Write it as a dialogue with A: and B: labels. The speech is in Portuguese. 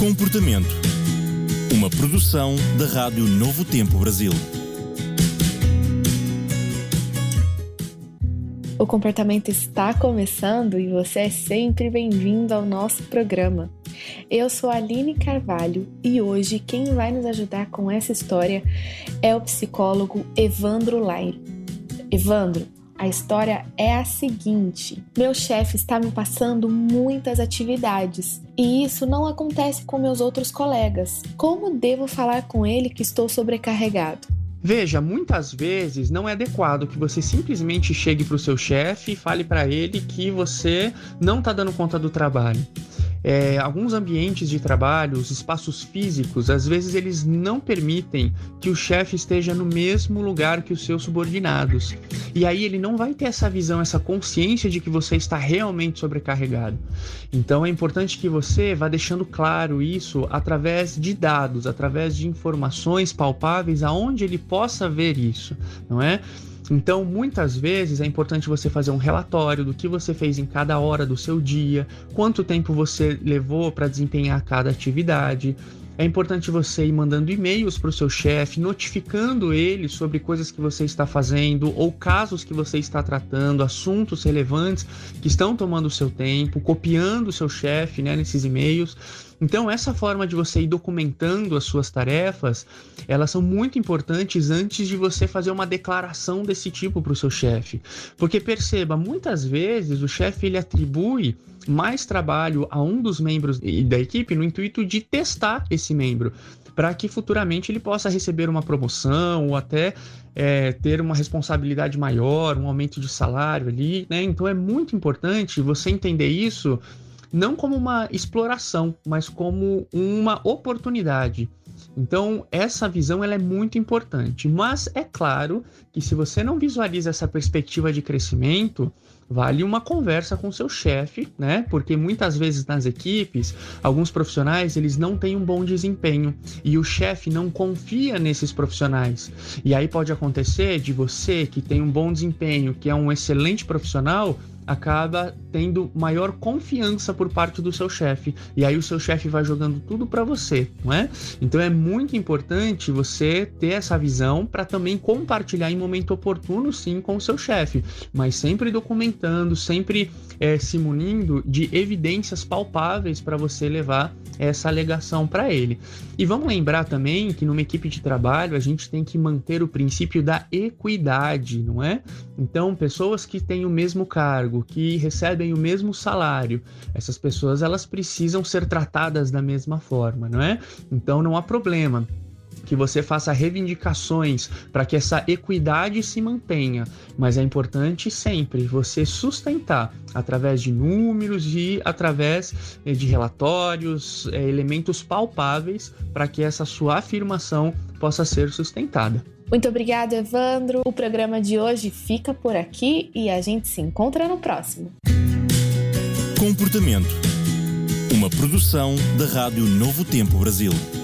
A: Comportamento. Uma produção da Rádio Novo Tempo Brasil.
B: O comportamento está começando e você é sempre bem-vindo ao nosso programa. Eu sou a Aline Carvalho e hoje quem vai nos ajudar com essa história é o psicólogo Evandro Laire. Evandro, a história é a seguinte: meu chefe está me passando muitas atividades e isso não acontece com meus outros colegas. Como devo falar com ele que estou sobrecarregado?
C: Veja, muitas vezes não é adequado que você simplesmente chegue para o seu chefe e fale para ele que você não está dando conta do trabalho. Alguns ambientes de trabalho, os espaços físicos, às vezes eles não permitem que o chefe esteja no mesmo lugar que os seus subordinados. E aí ele não vai ter essa visão, essa consciência de que você está realmente sobrecarregado. Então é importante que você vá deixando claro isso através de dados, através de informações palpáveis aonde ele possa ver isso, não é? Então, muitas vezes é importante você fazer um relatório do que você fez em cada hora do seu dia, quanto tempo você levou para desempenhar cada atividade. É importante você ir mandando e-mails para o seu chefe, notificando ele sobre coisas que você está fazendo ou casos que você está tratando, assuntos relevantes que estão tomando o seu tempo, copiando o seu chefe, nesses e-mails. Então, essa forma de você ir documentando as suas tarefas, elas são muito importantes antes de você fazer uma declaração desse tipo para o seu chefe. Porque perceba, muitas vezes o chefe ele atribui mais trabalho a um dos membros da equipe no intuito de testar esse membro, para que futuramente ele possa receber uma promoção ou até ter uma responsabilidade maior, um aumento de salário ali, né? Então é muito importante você entender isso não como uma exploração, mas como uma oportunidade. Então, essa visão ela é muito importante. Mas é claro que se você não visualiza essa perspectiva de crescimento, vale uma conversa com seu chefe, né? Porque muitas vezes nas equipes, alguns profissionais eles não têm um bom desempenho e o chefe não confia nesses profissionais. E aí pode acontecer de você que tem um bom desempenho, que é um excelente profissional, acaba tendo maior confiança por parte do seu chefe, e aí o seu chefe vai jogando tudo para você, não é? Então é muito importante você ter essa visão para também compartilhar em momento oportuno, sim, com o seu chefe, mas sempre documentando, sempre se munindo de evidências palpáveis para você levar essa alegação para ele. E vamos lembrar também que numa equipe de trabalho a gente tem que manter o princípio da equidade, não é? Então, pessoas que têm o mesmo cargo, que recebem o mesmo salário, essas pessoas elas precisam ser tratadas da mesma forma, não é? Então não há problema que você faça reivindicações para que essa equidade se mantenha, mas é importante sempre você sustentar através de números e através de relatórios, elementos palpáveis para que essa sua afirmação possa ser sustentada.
B: Muito obrigado, Evandro. O programa de hoje fica por aqui e a gente se encontra no próximo.
A: Comportamento. Uma produção da Rádio Novo Tempo Brasil.